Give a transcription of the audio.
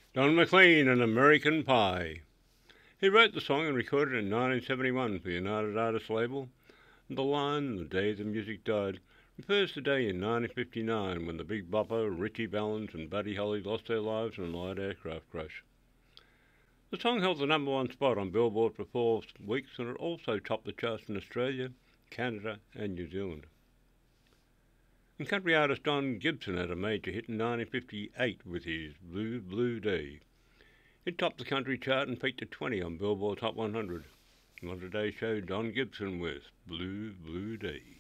Don McLean and American Pie. He wrote the song and recorded it in 1971 for the United Artists label. And the line, "The Day the Music Died," refers to the day in 1959 when the Big Bopper, Ritchie Valens and Buddy Holly lost their lives in a light aircraft crash. The song held the number one spot on Billboard for 4 weeks, and it also topped the charts in Australia, Canada and New Zealand. And country artist Don Gibson had a major hit in 1958 with his Blue Blue Day. It topped the country chart and peaked at 20 on Billboard Top 100. On today's show, Don Gibson with Blue Blue Day.